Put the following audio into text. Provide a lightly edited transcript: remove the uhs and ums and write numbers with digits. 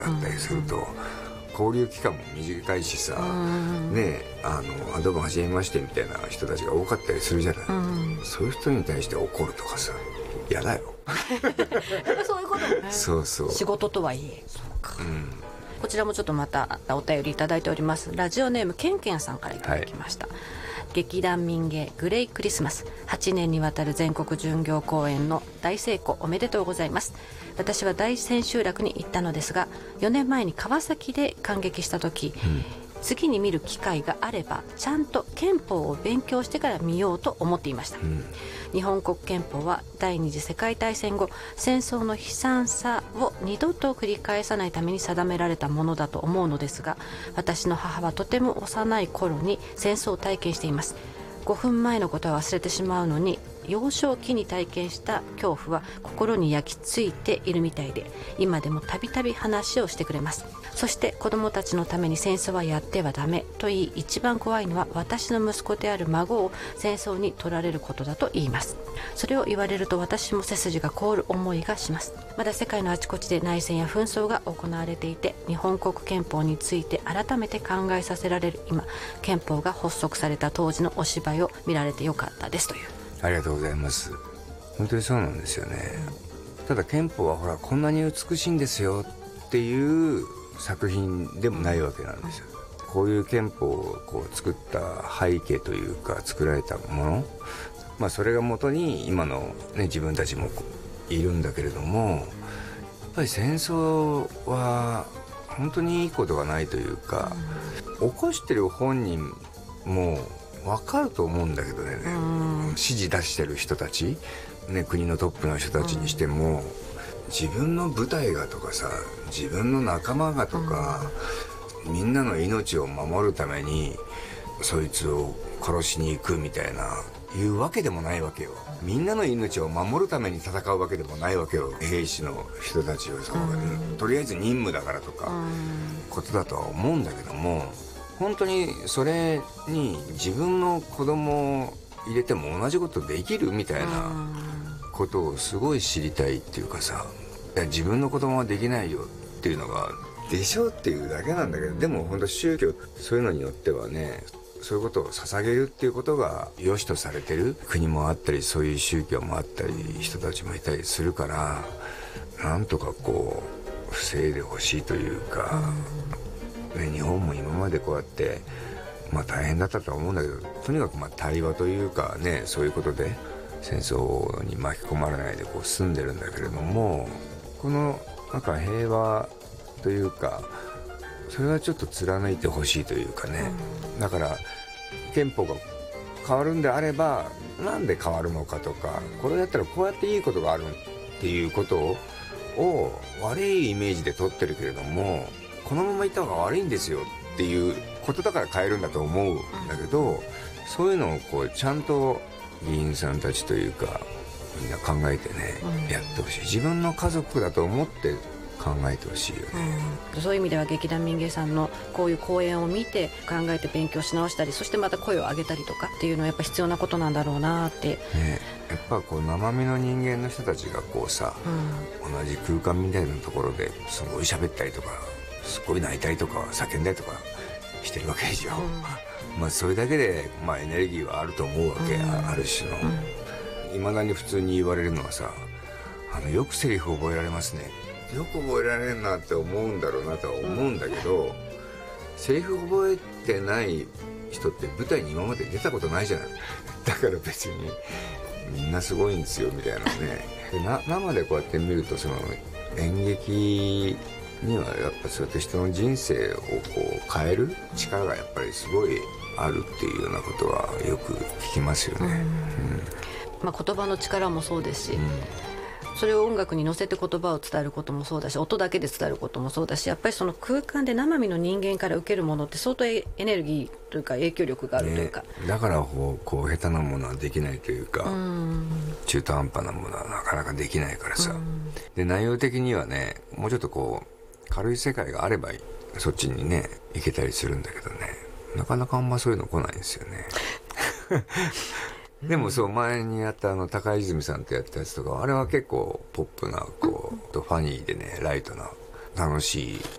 だったりすると、交流期間も短いしさ、ねえどうもはじめましてみたいな人たちが多かったりするじゃない、そういう人に対して怒るとかさ、嫌だよそういうこともね、 そう仕事とはいえ、そうか、こちらもちょっとまたお便りいただいております。ラジオネームケンケンさんからいただきました、劇団民芸グレイクリスマス、8年にわたる全国巡業公演の大成功おめでとうございます。私は大千秋楽に行ったのですが、4年前に川崎で観劇した時、次に見る機会があればちゃんと憲法を勉強してから見ようと思っていました、日本国憲法は第二次世界大戦後、戦争の悲惨さを二度と繰り返さないために定められたものだと思うのですが、私の母はとても幼い頃に戦争を体験しています。5分前のことは忘れてしまうのに、幼少期に体験した恐怖は心に焼き付いているみたいで、今でもたびたび話をしてくれます。そして子供たちのために戦争はやってはダメと言い、一番怖いのは私の息子である孫を戦争に取られることだと言います。それを言われると私も背筋が凍る思いがします。まだ世界のあちこちで内戦や紛争が行われていて、日本国憲法について改めて考えさせられる今、憲法が発足された当時のお芝居を見られてよかったですという。 ありがとうございます。本当にそうなんですよね、ただ憲法はほらこんなに美しいんですよっていう作品でもないわけなんですよ。こういう憲法をこう作った背景というか、作られたもの、それが元に今の、自分たちもいるんだけれども、やっぱり戦争は本当にいいことがないというか、起こしてる本人も分かると思うんだけどね、指示出してる人たち、国のトップの人たちにしても、自分の部隊がとかさ、自分の仲間がとか、みんなの命を守るためにそいつを殺しに行くみたいないうわけでもないわけよ。みんなの命を守るために戦うわけでもないわけよ、兵士の人たちをさ、とりあえず任務だからとかことだとは思うんだけども、本当にそれに自分の子供を入れても同じことできるみたいなことをすごい知りたいっていうかさ、いや自分の子供はできないよっていうのがでしょっていうだけなんだけど、でも本当宗教そういうのによってはね、そういうことを捧げるっていうことが良しとされてる国もあったり、そういう宗教もあったり人たちもいたりするから、なんとかこう防いでほしいというか、日本も今までこうやって大変だったとは思うんだけど、とにかく対話というかね、そういうことで戦争に巻き込まれないでこう住んでるんだけれども、この平和というか、それはちょっと貫いてほしいというかね、だから憲法が変わるんであればなんで変わるのかとか、これだったらこうやっていいことがあるっていうことを悪いイメージで取ってるけれども、このままいった方が悪いんですよっていうことだから変えるんだと思うんだけど、そういうのをこうちゃんと議員さんたちというかみんな考えてね、やってほしい。自分の家族だと思って考えてほしいよね、 そういう意味では劇団民芸さんのこういう講演を見て考えて勉強し直したり、そしてまた声を上げたりとかっていうのはやっぱ必要なことなんだろうなって、 やっぱこう生身の人間の人たちがこうさ、同じ空間みたいなところですごい喋ったりとか、すごい泣いたりとか叫んだりとかしてるわけでしょ、それだけでエネルギーはあると思うわけ、ある種の、未だに普通に言われるのはさ、よくセリフ覚えられますね、よく覚えられんなって思うんだろうなとは思うんだけど、セリフ覚えてない人って舞台に今まで出たことないじゃないだから別にみんなすごいんですよみたいなねで生でこうやって見ると、その演劇にはやっぱそうやって人の人生をこう変える力がやっぱりすごいあるっていうようなことはよく聞きますよね、 言葉の力もそうですし、それを音楽に乗せて言葉を伝えることもそうだし、音だけで伝えることもそうだし、やっぱりその空間で生身の人間から受けるものって相当エネルギーというか影響力があるというか、 だからこう下手なものはできないというか、中途半端なものはなかなかできないからさ、で内容的にはね、もうちょっとこう軽い世界があればそっちにね行けたりするんだけどね、なかなかあんまそういうの来ないんですよねでもそう、前にやった高泉さんとやったやつとか、あれは結構ポップなこう、ファニーでね、ライトな楽しい